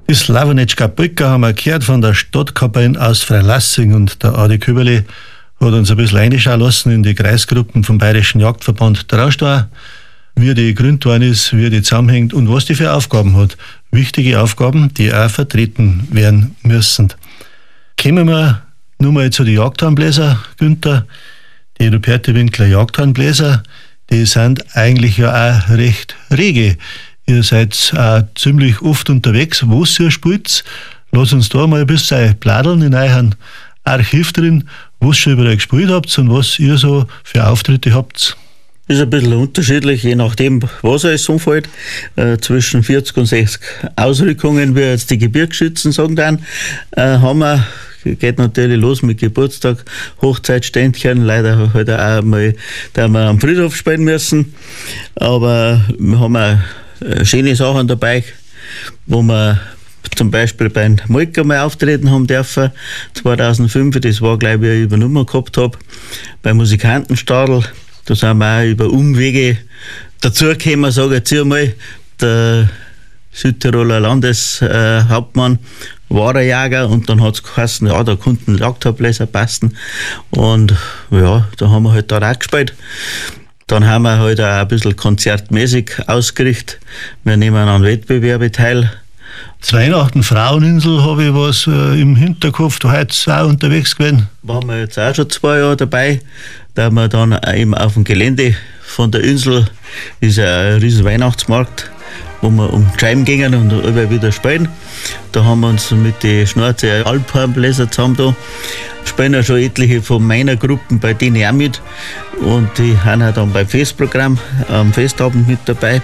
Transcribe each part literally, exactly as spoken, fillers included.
Die Slavonetschka Polka haben wir gehört von der Stadtkapelle aus Freilassing, und der Adi Köberle hat uns ein bisschen reinschauen lassen in die Kreisgruppen vom Bayerischen Jagdverband Traustal, wie die gegründet worden ist, wie die zusammenhängt und was die für Aufgaben hat. Wichtige Aufgaben, die auch vertreten werden müssen. Kommen wir nun mal zu den Jagdhornbläser, Günther. Die Ruperti-Winkler Jagdhornbläser, die sind eigentlich ja auch recht rege. Ihr seid auch ziemlich oft unterwegs. Wo ihr spielt, lasst uns da mal ein bisschen pladeln in euren Archiv drin, was ihr schon überall gespielt habt und was ihr so für Auftritte habt. Das ist ein bisschen unterschiedlich, je nachdem, was alles umfällt. Äh, zwischen vierzig und sechzig Ausrückungen, wie jetzt die Gebirgsschützen sagen dann, äh, haben wir, geht natürlich los mit Geburtstag, Hochzeitständchen, leider halt auch mal, da wir am Friedhof spielen müssen. Aber wir haben auch schöne Sachen dabei, wo wir zum Beispiel beim Molker mal auftreten haben dürfen, zweitausendfünf, das war gleich, wie ich übernommen gehabt habe, beim Musikantenstadl. Da sind wir auch über Umwege dazugekommen, sage ich jetzt einmal, der Südtiroler Landeshauptmann äh, war ein Jäger, und dann hat es geheißen, ja, da konnten Jagdhornbläser passen, und ja, da haben wir halt da auch gespielt. Dann haben wir halt auch ein bisschen konzertmäßig ausgerichtet. Wir nehmen an Wettbewerben teil. Zu Weihnachten, Fraueninsel, habe ich was äh, im Hinterkopf, da heute auch unterwegs gewesen. Waren wir jetzt auch schon zwei Jahre dabei, da wir dann eben auf dem Gelände von der Insel, ist ja ein riesen Weihnachtsmarkt, wo wir um die Scheiben gingen und immer wieder spielen. Da haben wir uns mit den Schnauze Alphornbläser zusammen da. Spielen ja schon etliche von meiner Gruppen bei denen auch mit, und die haben auch dann beim Festprogramm am Festabend mit dabei,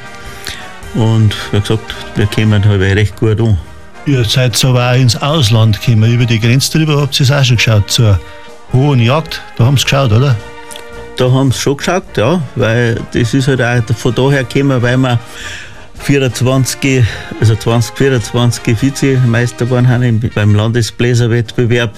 und wie gesagt, wir kommen halt recht gut an. Ihr seid aber auch ins Ausland gekommen, über die Grenze drüber habt ihr es auch schon geschaut, zur Hohen Jagd, da haben sie geschaut, oder? Da haben sie schon geschaut, ja, weil das ist halt auch von daher gekommen, weil wir vierundzwanzig, also zwanzig vierundzwanzig Vizemeister waren haben beim Landesbläserwettbewerb.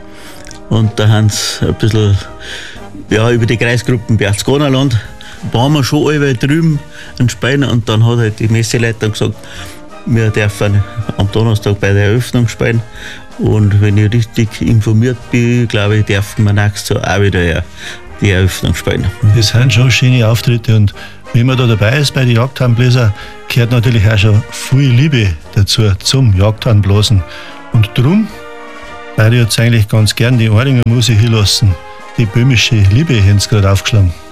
Und da haben sie ein bisschen, ja, über die Kreisgruppen Berchtesgadenerland waren wir schon alle drüben und spielen, und dann hat halt die Messeleitung gesagt, wir dürfen am Donnerstag bei der Eröffnung spielen, und wenn ich richtig informiert bin, glaube ich, dürfen wir nächstes Jahr auch wieder die Eröffnung spielen. Das sind schon schöne Auftritte, und wenn man da dabei ist bei den Jagdhornbläsern, gehört natürlich auch schon viel Liebe dazu zum Jagdhornblasen. Und darum weil ich jetzt eigentlich ganz gern die Ohringer Musik hier lassen. Die böhmische Liebe haben sie gerade aufgeschlagen.